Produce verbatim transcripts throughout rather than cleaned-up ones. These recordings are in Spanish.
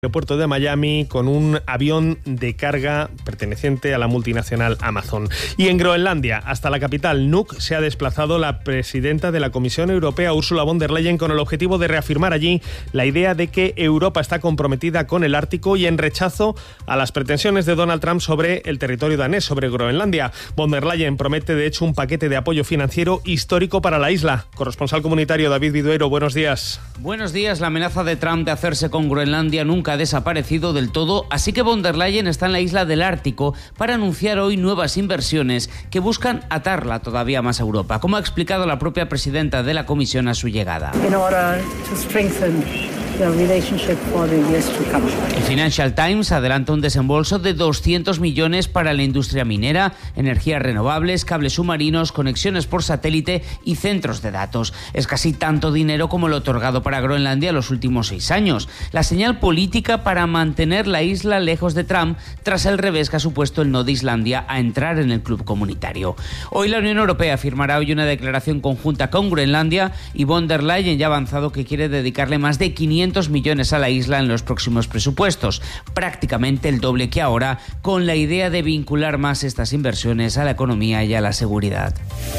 Aeropuerto de Miami con un avión de carga perteneciente a la multinacional Amazon. Y en Groenlandia, hasta la capital Nuuk, se ha desplazado la presidenta de la Comisión Europea, Ursula von der Leyen, con el objetivo de reafirmar allí la idea de que Europa está comprometida con el Ártico y en rechazo a las pretensiones de Donald Trump sobre el territorio danés, sobre Groenlandia. Von der Leyen promete, de hecho, un paquete de apoyo financiero histórico para la isla. Corresponsal comunitario David Vidueiro, buenos días. Buenos días. La amenaza de Trump de hacerse con Groenlandia nunca ha desaparecido del todo, así que von der Leyen está en la isla del Ártico para anunciar hoy nuevas inversiones que buscan atarla todavía más a Europa, como ha explicado la propia presidenta de la Comisión a su llegada. El Financial Times adelanta un desembolso de doscientos millones para la industria minera, energías renovables, cables submarinos, conexiones por satélite y centros de datos. Es casi tanto dinero como lo otorgado para Groenlandia en los últimos seis años. La señal política para mantener la isla lejos de Trump tras el revés que ha supuesto el no de Islandia a entrar en el club comunitario. Hoy la Unión Europea firmará hoy una declaración conjunta con Groenlandia y von der Leyen ya ha avanzado que quiere dedicarle más de quinientos millones a la isla en los próximos presupuestos, prácticamente el doble que ahora, con la idea de vincular más estas inversiones a la economía y a la seguridad.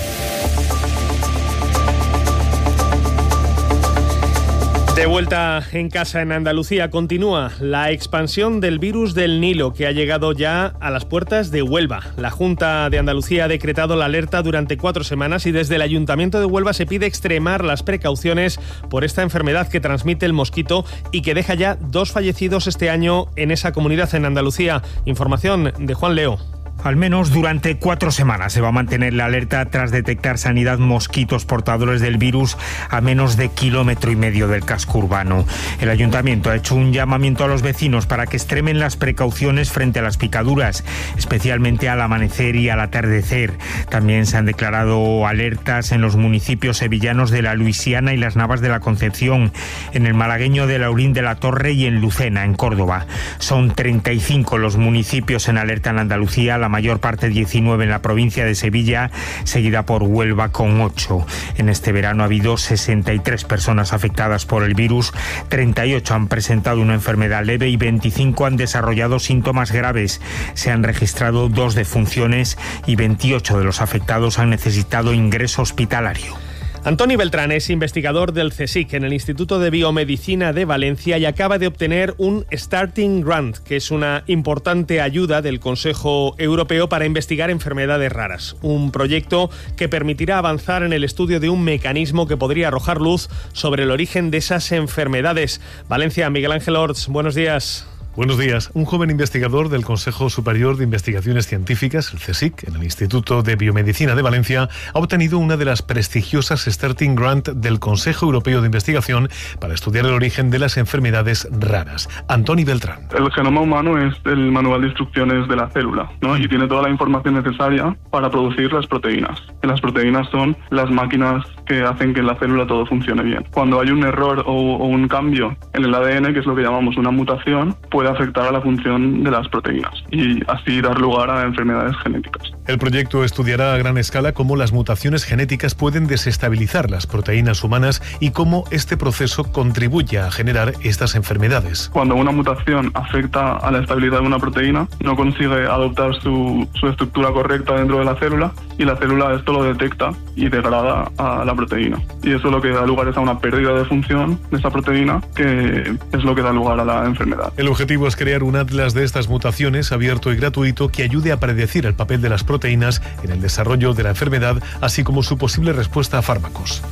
De vuelta en casa en Andalucía, continúa la expansión del virus del Nilo, que ha llegado ya a las puertas de Huelva. La Junta de Andalucía ha decretado la alerta durante cuatro semanas y desde el Ayuntamiento de Huelva se pide extremar las precauciones por esta enfermedad que transmite el mosquito y que deja ya dos fallecidos este año en esa comunidad en Andalucía. Información de Juan Leo. Al menos durante cuatro semanas se va a mantener la alerta tras detectar sanidad mosquitos portadores del virus a menos de kilómetro y medio del casco urbano. El ayuntamiento ha hecho un llamamiento a los vecinos para que extremen las precauciones frente a las picaduras, especialmente al amanecer y al atardecer. También se han declarado alertas en los municipios sevillanos de La Luisiana y Las Navas de la Concepción, en el malagueño de Laurín de la Torre y en Lucena, en Córdoba. Son treinta y cinco los municipios en alerta en Andalucía, la mayor parte diecinueve en la provincia de Sevilla, seguida por Huelva con ocho. En este verano ha habido sesenta y tres personas afectadas por el virus, treinta y ocho han presentado una enfermedad leve y veinticinco han desarrollado síntomas graves. Se han registrado dos defunciones y veintiocho de los afectados han necesitado ingreso hospitalario. Antoni Beltrán es investigador del CSIC en el Instituto de Biomedicina de Valencia y acaba de obtener un Starting Grant, que es una importante ayuda del Consejo Europeo para investigar enfermedades raras. Un proyecto que permitirá avanzar en el estudio de un mecanismo que podría arrojar luz sobre el origen de esas enfermedades. Valencia, Miguel Ángel Orts, buenos días. Buenos días. Un joven investigador del Consejo Superior de Investigaciones Científicas, el CSIC, en el Instituto de Biomedicina de Valencia, ha obtenido una de las prestigiosas Starting Grant del Consejo Europeo de Investigación para estudiar el origen de las enfermedades raras. Antoni Beltrán. El genoma humano es el manual de instrucciones de la célula, ¿no? Y tiene toda la información necesaria para producir las proteínas. Y las proteínas son las máquinas que hacen que en la célula todo funcione bien. Cuando hay un error o, o un cambio en el A D N, que es lo que llamamos una mutación, puede afectar a la función de las proteínas y así dar lugar a enfermedades genéticas. El proyecto estudiará a gran escala cómo las mutaciones genéticas pueden desestabilizar las proteínas humanas y cómo este proceso contribuye a generar estas enfermedades. Cuando una mutación afecta a la estabilidad de una proteína, no consigue adoptar su, su estructura correcta dentro de la célula y la célula esto lo detecta y degrada a la proteína. Y eso lo que da lugar es a una pérdida de función de esa proteína, que es lo que da lugar a la enfermedad. El objetivo es crear un atlas de estas mutaciones abierto y gratuito que ayude a predecir el papel de las proteínas en el desarrollo de la enfermedad, así como su posible respuesta a fármacos.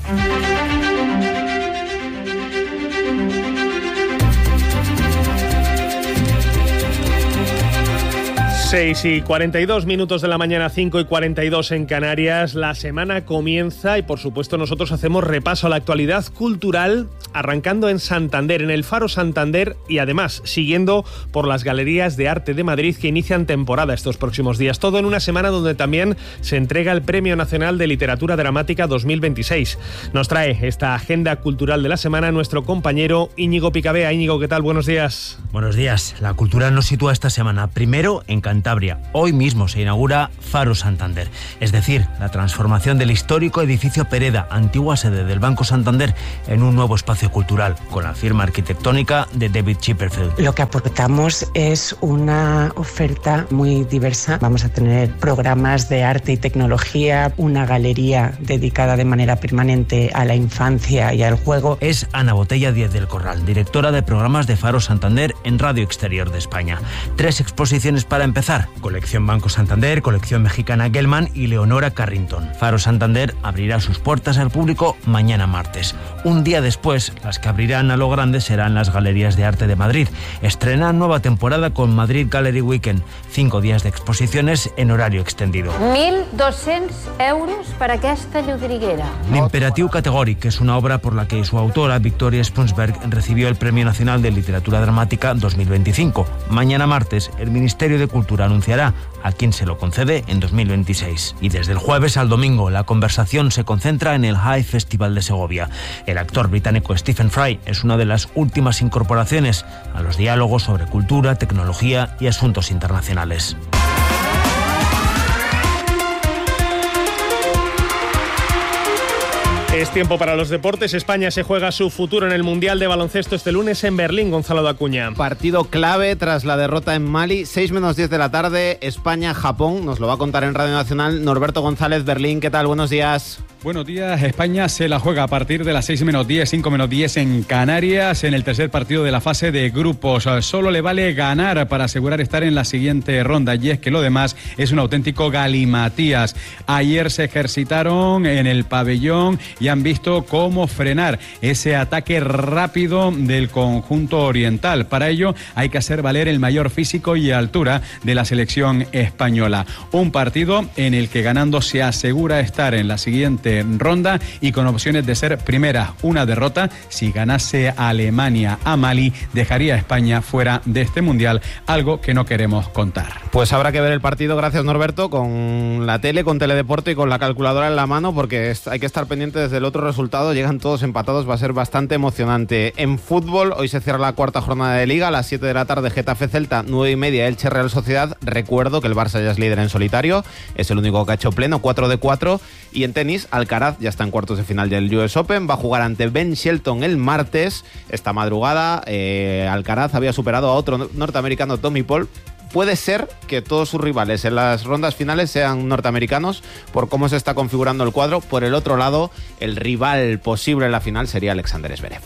seis y cuarenta y dos minutos de la mañana, cinco y cuarenta y dos en Canarias. La semana comienza y, por supuesto, nosotros hacemos repaso a la actualidad cultural, arrancando en Santander, en el Faro Santander y, además, siguiendo por las galerías de arte de Madrid que inician temporada estos próximos días. Todo en una semana donde también se entrega el Premio Nacional de Literatura Dramática dos mil veintiséis. Nos trae esta agenda cultural de la semana nuestro compañero Íñigo Picabea. Íñigo, ¿qué tal? Buenos días. Buenos días. La cultura nos sitúa esta semana primero en Cantabria, Cantabria. Hoy mismo se inaugura Faro Santander, es decir, la transformación del histórico edificio Pereda, antigua sede del Banco Santander, en un nuevo espacio cultural, con la firma arquitectónica de David Chipperfield. Lo que aportamos es una oferta muy diversa. Vamos a tener programas de arte y tecnología, una galería dedicada de manera permanente a la infancia y al juego. Es Ana Botella Díez del Corral, directora de programas de Faro Santander en Radio Exterior de España. Tres exposiciones para empezar: Colección Banco Santander, Colección Mexicana Gelman y Leonora Carrington. Faro Santander abrirá sus puertas al público mañana martes. Un día después, las que abrirán a lo grande serán las Galerías de Arte de Madrid. Estrenan nueva temporada con Madrid Gallery Weekend. Cinco días de exposiciones en horario extendido. mil dos-cents euros para aquesta llodriguera. L'imperatiu categòric es una obra por la que su autora, Victoria Spunsberg, recibió el Premio Nacional de Literatura Dramática dos mil veinticinco. Mañana martes, el Ministerio de Cultura anunciará a quién se lo concede en dos mil veintiséis. Y desde el jueves al domingo, la conversación se concentra en el High Festival de Segovia. El actor británico Stephen Fry es una de las últimas incorporaciones a los diálogos sobre cultura, tecnología y asuntos internacionales. Es tiempo para los deportes. España se juega su futuro en el Mundial de Baloncesto este lunes en Berlín. Gonzalo Dacuña. Partido clave tras la derrota en Mali. seis menos diez de la tarde, España-Japón. Nos lo va a contar en Radio Nacional Norberto González. Berlín, ¿qué tal? Buenos días. Buenos días. España se la juega a partir de las seis menos diez, cinco menos diez en Canarias, en el tercer partido de la fase de grupos. Solo le vale ganar para asegurar estar en la siguiente ronda, y es que lo demás es un auténtico galimatías. Ayer se ejercitaron en el pabellón y han visto cómo frenar ese ataque rápido del conjunto oriental. Para ello hay que hacer valer el mayor físico y altura de la selección española. Un partido en el que ganando se asegura estar en la siguiente ronda y con opciones de ser primera. Una derrota, si ganase Alemania a Mali, dejaría a España fuera de este mundial, algo que no queremos contar. Pues habrá que ver el partido, gracias Norberto, con la tele, con Teledeporte y con la calculadora en la mano, porque hay que estar pendiente desde el otro resultado. Llegan todos empatados, va a ser bastante emocionante. En fútbol, hoy se cierra la cuarta jornada de Liga, a las siete de la tarde Getafe Celta, nueve y media Elche Real Sociedad. Recuerdo que el Barça ya es líder en solitario, es el único que ha hecho pleno, cuatro de cuatro. Y en tenis, Alcaraz ya está en cuartos de final del U S Open, va a jugar ante Ben Shelton el martes. Esta madrugada eh, Alcaraz había superado a otro norteamericano, Tommy Paul. Puede ser que todos sus rivales en las rondas finales sean norteamericanos por cómo se está configurando el cuadro. Por el otro lado, el rival posible en la final sería Alexander Zverev.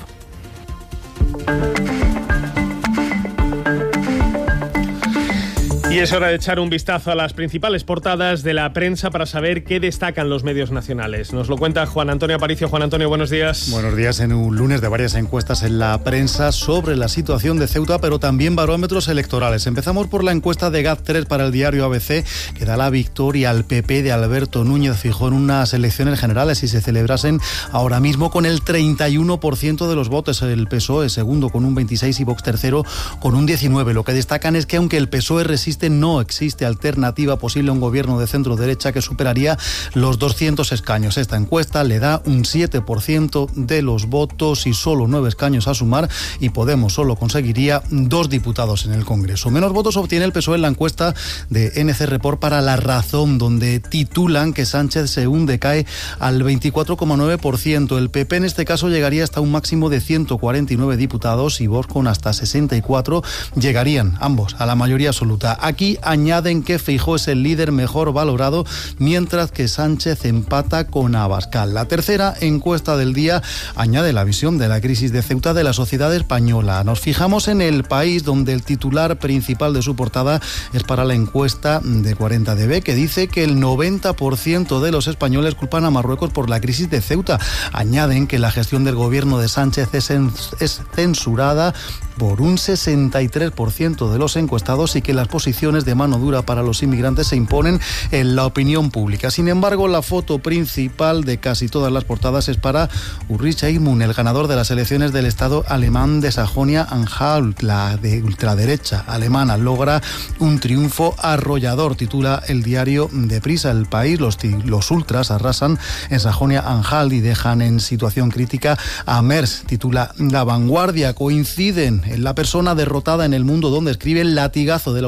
Y es hora de echar un vistazo a las principales portadas de la prensa para saber qué destacan los medios nacionales. Nos lo cuenta Juan Antonio Aparicio. Juan Antonio, buenos días. Buenos días. En un lunes de varias encuestas en la prensa sobre la situación de Ceuta, pero también barómetros electorales. Empezamos por la encuesta de GAT tres para el diario A B C, que da la victoria al P P de Alberto Núñez Feijóo en unas elecciones generales si se celebrasen ahora mismo con el treinta y uno por ciento de los votos. El P S O E segundo con un veintiséis y Vox tercero con un diecinueve. Lo que destacan es que aunque el P S O E resiste, no existe alternativa posible a un gobierno de centro-derecha que superaría los doscientos escaños. Esta encuesta le da un siete por ciento de los votos y solo nueve escaños a sumar, y Podemos solo conseguiría dos diputados en el Congreso. Menos votos obtiene el P S O E en la encuesta de N C Report para La Razón, donde titulan que Sánchez se hunde, cae al veinticuatro coma nueve por ciento. El P P en este caso llegaría hasta un máximo de ciento cuarenta y nueve diputados y Vox con hasta sesenta y cuatro llegarían ambos a la mayoría absoluta. Aquí añaden que Feijóo es el líder mejor valorado, mientras que Sánchez empata con Abascal. La tercera encuesta del día añade la visión de la crisis de Ceuta de la sociedad española. Nos fijamos en El País, donde el titular principal de su portada es para la encuesta de cuarenta D B, que dice que el noventa por ciento de los españoles culpan a Marruecos por la crisis de Ceuta. Añaden que la gestión del gobierno de Sánchez es, en, es censurada por un sesenta y tres por ciento de los encuestados y que las posiciones de mano dura para los inmigrantes se imponen en la opinión pública. Sin embargo, la foto principal de casi todas las portadas es para Ulrich Eichmann, el ganador de las elecciones del Estado alemán de Sajonia-Anhalt. La de ultraderecha alemana logra un triunfo arrollador, titula el diario Deprisa. El País, los, los ultras arrasan en Sajonia-Anhalt y dejan en situación crítica a Merz, titula La Vanguardia. Coinciden en la persona derrotada en el mundo, donde escribe el latigazo de la ultraderecha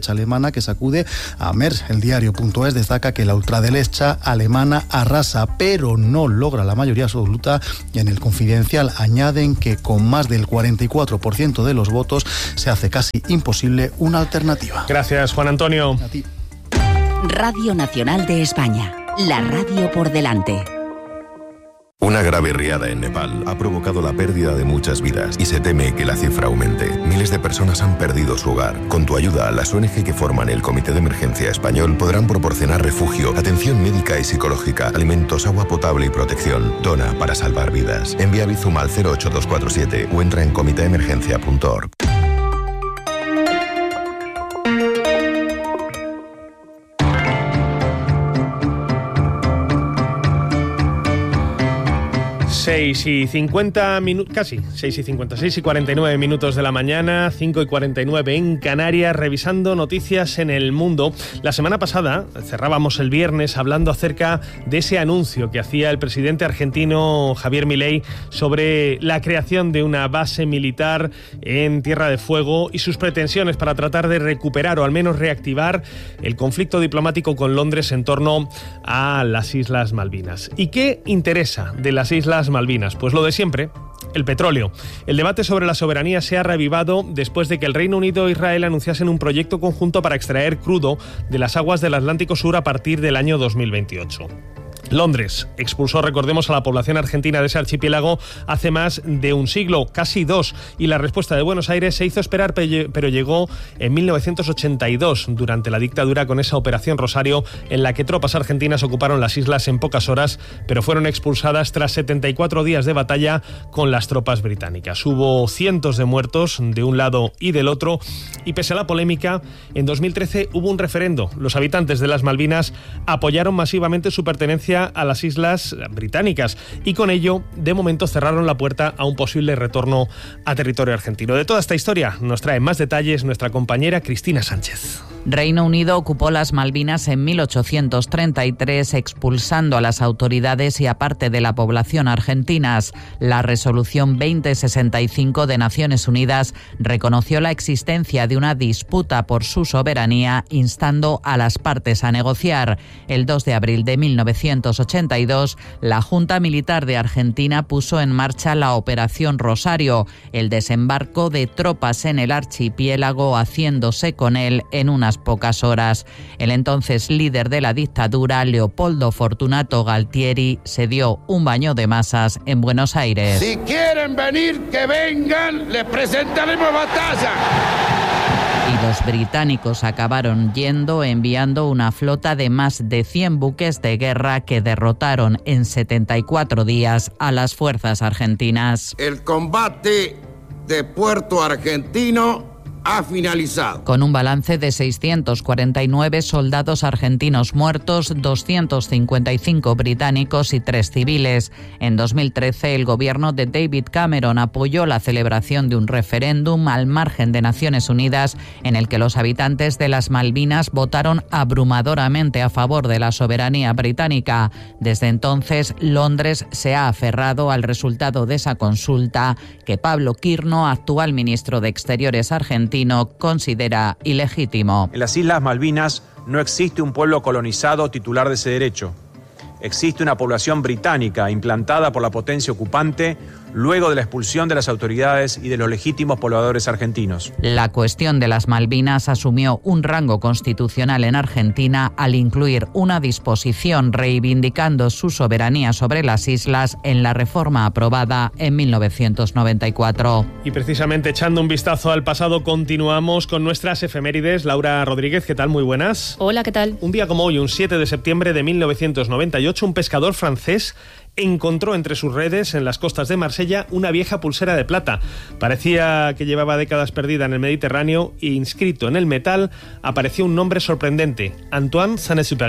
ultraderecha alemana que sacude a Merz. El diario.es destaca que la ultraderecha alemana arrasa, pero no logra la mayoría absoluta, y en el Confidencial añaden que con más del cuarenta y cuatro por ciento de los votos se hace casi imposible una alternativa. Gracias, Juan Antonio. A ti. Radio Nacional de España, la radio por delante. Una grave riada en Nepal ha provocado la pérdida de muchas vidas y se teme que la cifra aumente. Miles de personas han perdido su hogar. Con tu ayuda, las O N G que forman el Comité de Emergencia Español podrán proporcionar refugio, atención médica y psicológica, alimentos, agua potable y protección. Dona para salvar vidas. Envía Bizum al cero ocho dos cuatro siete o entra en comité emergencia punto org. seis y cincuenta minutos, casi seis y cincuenta, seis y cuarenta y nueve minutos de la mañana, cinco y cuarenta y nueve en Canarias, revisando noticias en el mundo. La semana pasada cerrábamos el viernes hablando acerca de ese anuncio que hacía el presidente argentino Javier Milei sobre la creación de una base militar en Tierra de Fuego y sus pretensiones para tratar de recuperar o al menos reactivar el conflicto diplomático con Londres en torno a las Islas Malvinas. ¿Y qué interesa de las Islas Malvinas? Pues lo de siempre, el petróleo. El debate sobre la soberanía se ha reavivado después de que el Reino Unido e Israel anunciasen un proyecto conjunto para extraer crudo de las aguas del Atlántico Sur a partir del año dos mil veintiocho. Londres expulsó, recordemos, a la población argentina de ese archipiélago hace más de un siglo, casi dos, y la respuesta de Buenos Aires se hizo esperar, pero llegó en mil novecientos ochenta y dos, durante la dictadura, con esa Operación Rosario, en la que tropas argentinas ocuparon las islas en pocas horas, pero fueron expulsadas tras setenta y cuatro días de batalla con las tropas británicas. Hubo cientos de muertos de un lado y del otro, y pese a la polémica, en dos mil trece hubo un referendo. Los habitantes de las Malvinas apoyaron masivamente su pertenencia a las islas británicas y con ello, de momento, cerraron la puerta a un posible retorno a territorio argentino. De toda esta historia nos trae más detalles nuestra compañera Cristina Sánchez. Reino Unido ocupó las Malvinas en mil ochocientos treinta y tres, expulsando a las autoridades y a parte de la población argentinas. La resolución veinte sesenta y cinco de Naciones Unidas reconoció la existencia de una disputa por su soberanía, instando a las partes a negociar. El dos de abril de mil novecientos ochenta y dos, la Junta Militar de Argentina puso en marcha la Operación Rosario, el desembarco de tropas en el archipiélago, haciéndose con él en unas pocas horas. El entonces líder de la dictadura, Leopoldo Fortunato Galtieri, se dio un baño de masas en Buenos Aires. Si quieren venir, que vengan, les presentaremos batalla. Y los británicos acabaron yendo, enviando una flota de más de cien buques de guerra que derrotaron en setenta y cuatro días a las fuerzas argentinas. El combate de Puerto Argentino ha finalizado. Con un balance de seiscientos cuarenta y nueve soldados argentinos muertos, doscientos cincuenta y cinco británicos y tres civiles. En dos mil trece, el gobierno de David Cameron apoyó la celebración de un referéndum al margen de Naciones Unidas, en el que los habitantes de las Malvinas votaron abrumadoramente a favor de la soberanía británica. Desde entonces, Londres se ha aferrado al resultado de esa consulta, que Pablo Quirno, actual ministro de Exteriores argentino, considera ilegítimo. En las Islas Malvinas no existe un pueblo colonizado titular de ese derecho. Existe una población británica implantada por la potencia ocupante luego de la expulsión de las autoridades y de los legítimos pobladores argentinos. La cuestión de las Malvinas asumió un rango constitucional en Argentina al incluir una disposición reivindicando su soberanía sobre las islas en la reforma aprobada en mil novecientos noventa y cuatro. Y precisamente echando un vistazo al pasado, continuamos con nuestras efemérides. Laura Rodríguez, ¿qué tal? Muy buenas. Hola, ¿qué tal? Un día como hoy, un siete de septiembre de mil novecientos noventa y ocho, un pescador francés encontró entre sus redes en las costas de Marsella una vieja pulsera de plata. Parecía que llevaba décadas perdida en el Mediterráneo, e inscrito en el metal apareció un nombre sorprendente: Antoine Saint-Exupéry.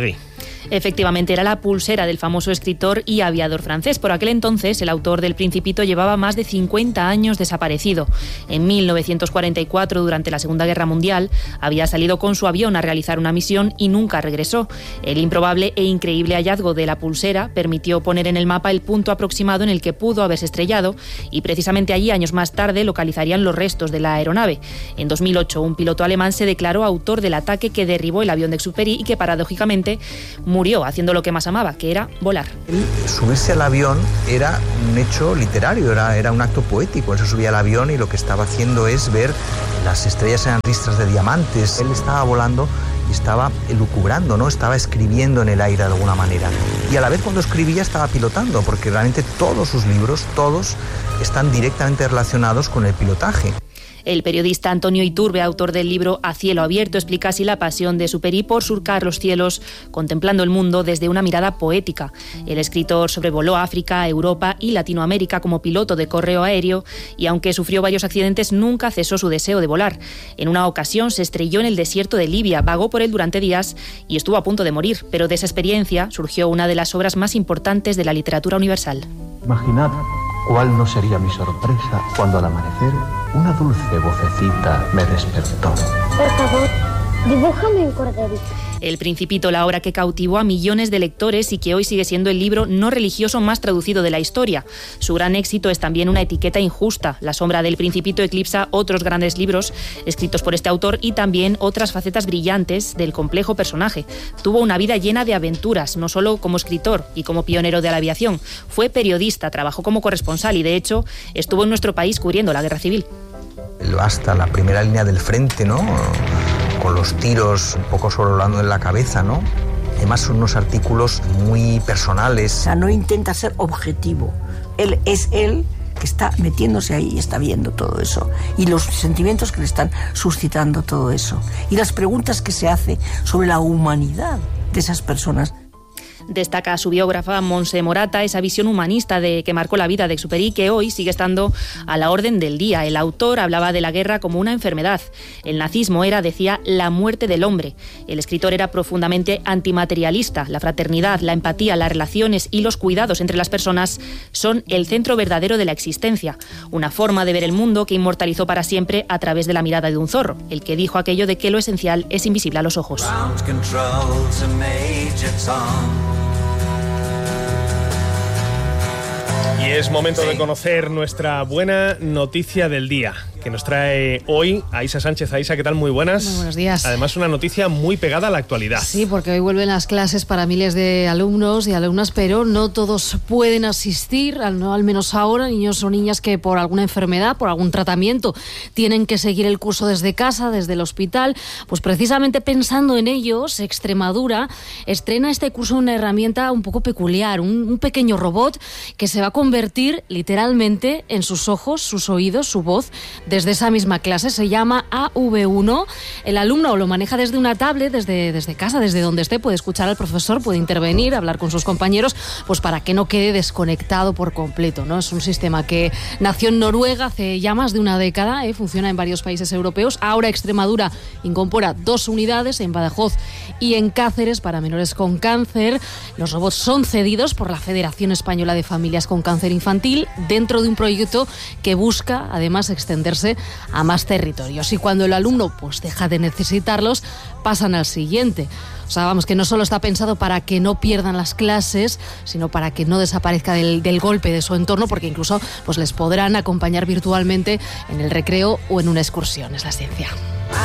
Efectivamente, era la pulsera del famoso escritor y aviador francés. Por aquel entonces, el autor del Principito llevaba más de cincuenta años desaparecido. En mil novecientos cuarenta y cuatro, durante la Segunda Guerra Mundial, había salido con su avión a realizar una misión y nunca regresó. El improbable e increíble hallazgo de la pulsera permitió poner en el mapa el punto aproximado en el que pudo haberse estrellado, y precisamente allí, años más tarde, localizarían los restos de la aeronave. En dos mil ocho, un piloto alemán se declaró autor del ataque que derribó el avión de Exupéry y que, paradójicamente, murió haciendo lo que más amaba, que era volar. Subirse al avión era un hecho literario, era, era un acto poético. Él se subía al avión y lo que estaba haciendo es ver las estrellas eran ristras de diamantes. Él estaba volando y estaba elucubrando, ¿no? Estaba escribiendo en el aire de alguna manera. Y a la vez, cuando escribía, estaba pilotando, porque realmente todos sus libros, todos, están directamente relacionados con el pilotaje. El periodista Antonio Iturbe, autor del libro A cielo abierto, explica así la pasión de Exupéry por surcar los cielos, contemplando el mundo desde una mirada poética. El escritor sobrevoló África, Europa y Latinoamérica como piloto de correo aéreo y, aunque sufrió varios accidentes, nunca cesó su deseo de volar. En una ocasión se estrelló en el desierto de Libia, vagó por él durante días y estuvo a punto de morir, pero de esa experiencia surgió una de las obras más importantes de la literatura universal. Imaginad cuál no sería mi sorpresa cuando al amanecer una dulce vocecita me despertó. Por favor, dibújame un corderito. El Principito, la obra que cautivó a millones de lectores y que hoy sigue siendo el libro no religioso más traducido de la historia. Su gran éxito es también una etiqueta injusta. La sombra del Principito eclipsa otros grandes libros escritos por este autor y también otras facetas brillantes del complejo personaje. Tuvo una vida llena de aventuras, no solo como escritor y como pionero de la aviación. Fue periodista, trabajó como corresponsal y, de hecho, estuvo en nuestro país cubriendo la guerra civil. Hasta la primera línea del frente, ¿no? Con los tiros un poco sobrevolando en la cabeza, ¿no? Además son unos artículos muy personales. O sea, no intenta ser objetivo. Él es él que está metiéndose ahí y está viendo todo eso. Y los sentimientos que le están suscitando todo eso. Y las preguntas que se hace sobre la humanidad de esas personas. Destaca su biógrafa Montse Morata esa visión humanista de que marcó la vida de Exupéry, que hoy sigue estando a la orden del día. El autor hablaba de la guerra como una enfermedad. El nazismo era, decía, la muerte del hombre. El escritor era profundamente antimaterialista. La fraternidad, la empatía, las relaciones y los cuidados entre las personas son el centro verdadero de la existencia. Una forma de ver el mundo que inmortalizó para siempre a través de la mirada de un zorro, el que dijo aquello de que lo esencial es invisible a los ojos. Y es momento de conocer nuestra buena noticia del día, que nos trae hoy Aisa Sánchez. Aisa, ¿qué tal? Muy buenas. Muy buenos días. Además, una noticia muy pegada a la actualidad. Sí, porque hoy vuelven las clases para miles de alumnos y alumnas, pero no todos pueden asistir, no al menos ahora, niños o niñas que por alguna enfermedad, por algún tratamiento, tienen que seguir el curso desde casa, desde el hospital. Pues precisamente pensando en ellos, Extremadura estrena este curso una herramienta un poco peculiar, un, un pequeño robot que se va a convertir literalmente en sus ojos, sus oídos, su voz, desde esa misma clase. Se llama A V uno. El alumno lo maneja desde una tablet, desde, desde casa, desde donde esté, puede escuchar al profesor, puede intervenir, hablar con sus compañeros, pues para que no quede desconectado por completo, ¿no? Es un sistema que nació en Noruega hace ya más de una década, ¿eh? Funciona en varios países europeos. Ahora Extremadura incorpora dos unidades, en Badajoz y en Cáceres, para menores con cáncer. Los robots son cedidos por la Federación Española de Familias con Cáncer Infantil dentro de un proyecto que busca además extenderse a más territorios, y cuando el alumno pues deja de necesitarlos pasan al siguiente. O sea, vamos, que no solo está pensado para que no pierdan las clases, sino para que no desaparezca del, del golpe de su entorno, porque incluso pues les podrán acompañar virtualmente en el recreo o en una excursión. Es la ciencia.